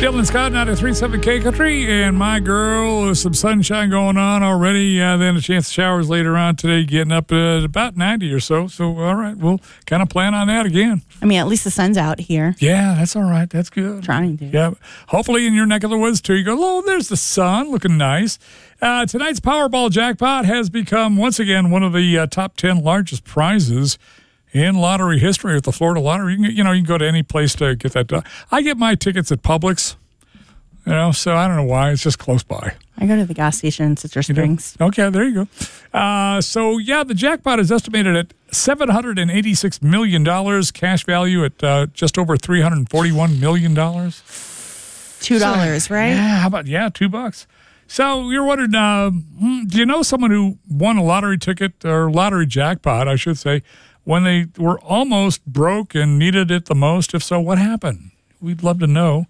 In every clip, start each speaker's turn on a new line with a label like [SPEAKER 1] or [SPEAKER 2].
[SPEAKER 1] Dylan Scott, 93.7 K Country, and my girl, there's some sunshine going on already. Then a chance of showers later on today, getting up at about 90 or so. So, all right, we'll kind of plan on that again.
[SPEAKER 2] I mean, at least the sun's out here.
[SPEAKER 1] Yeah, that's all right. That's good.
[SPEAKER 2] Trying to.
[SPEAKER 1] Yeah, hopefully in your neck of the woods, too. You go, oh, there's the sun, looking nice. Tonight's Powerball jackpot has become, once again, one of the top 10 largest prizes in lottery history with the Florida Lottery. You can go to any place to get that done. I get my tickets at Publix, so I don't know why. It's just close by.
[SPEAKER 2] I go to the gas station in Citrus Springs.
[SPEAKER 1] Okay, there you go. The jackpot is estimated at $786 million, cash value at just over $341 million.
[SPEAKER 2] $2, right?
[SPEAKER 1] Yeah, how about, $2. So you're wondering, do you know someone who won a lottery ticket or lottery jackpot, I should say, when they were almost broke and needed it the most? If so, what happened? We'd love to know.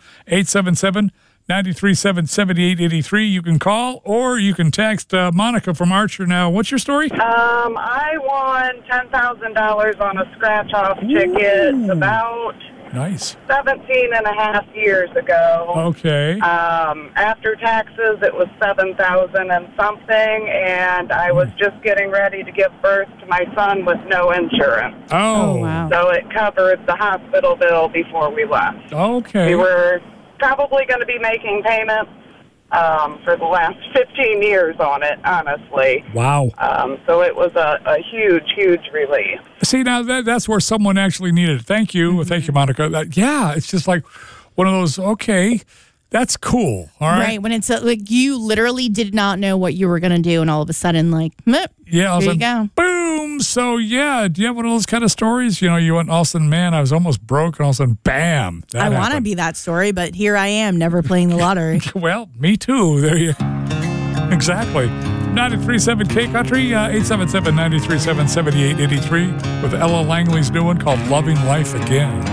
[SPEAKER 1] 877-937-7883. You can call or you can text Monica from Archer now. What's your story?
[SPEAKER 3] I won $10,000 on a scratch-off ticket about 17 and a half years ago.
[SPEAKER 1] Okay.
[SPEAKER 3] After taxes, it was $7,000 and something, and I was just getting ready to give birth to my son with no insurance.
[SPEAKER 1] Oh,
[SPEAKER 2] wow.
[SPEAKER 3] So it covered the hospital bill before we left.
[SPEAKER 1] Okay.
[SPEAKER 3] We were probably going to be making payments for the last 15 years on it, honestly.
[SPEAKER 1] Wow.
[SPEAKER 3] So it was a huge, huge relief.
[SPEAKER 1] See, now that's where someone actually needed it. Thank you.
[SPEAKER 2] Mm-hmm.
[SPEAKER 1] Thank you, Monica. It's just like one of those, okay, that's cool. All right.
[SPEAKER 2] Right. When it's like you literally did not know what you were going to do, and all of a sudden, like,
[SPEAKER 1] all of a
[SPEAKER 2] here you
[SPEAKER 1] sudden,
[SPEAKER 2] go.
[SPEAKER 1] Boom. So, do you have one of those kind of stories? You went, all of a sudden, man, I was almost broke, and all of a sudden, bam.
[SPEAKER 2] I want to be that story, but here I am, never playing the lottery.
[SPEAKER 1] Well, me too. There you Exactly. 93.7 K Country, 877-937-7883 with Ella Langley's new one called Loving Life Again.